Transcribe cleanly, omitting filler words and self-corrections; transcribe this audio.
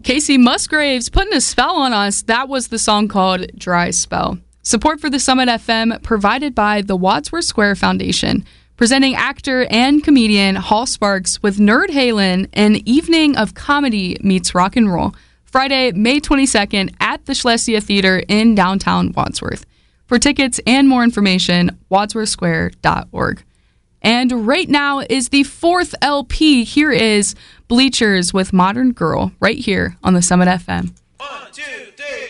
Casey Musgraves putting a spell on us. That was the song called Dry Spell. Support for the Summit FM provided by the Wadsworth Square Foundation, presenting actor and comedian Hall Sparks with Nerd Halen, an evening of comedy meets rock and roll, Friday, May 22nd at the Schlessia Theater in downtown Wadsworth. For tickets and more information, wadsworthsquare.org. And right now is the 4th LP. Here is Bleachers with Modern Girl right here on the Summit FM. 1, 2, 3.